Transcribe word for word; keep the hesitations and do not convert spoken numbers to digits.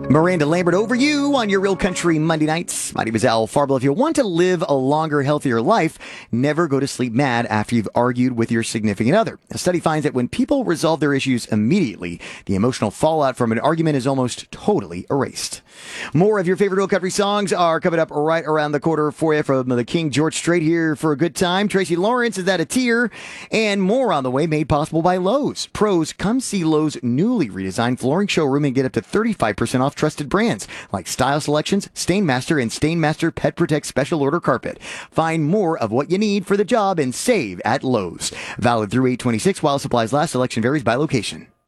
Miranda Lambert over you on your Real Country Monday nights. My name is Al Farble. If you want to live a longer, healthier life, never go to sleep mad after you've argued with your significant other. A study finds that when people resolve their issues immediately, the emotional fallout from an argument is almost totally erased. More of your favorite Real Country songs are coming up right around the corner for you from the King George Strait here for a good time. Tracy Lawrence is at a tier, and more on the way, made possible by Lowe's. Pros, come see Lowe's newly redesigned flooring showroom and get up to thirty-five percent off trusted brands like Style Selections, Stainmaster, and Stainmaster Pet Protect Special Order Carpet. Find more of what you need for the job and save at Lowe's. Valid through eight twenty-six while supplies last. Selection varies by location.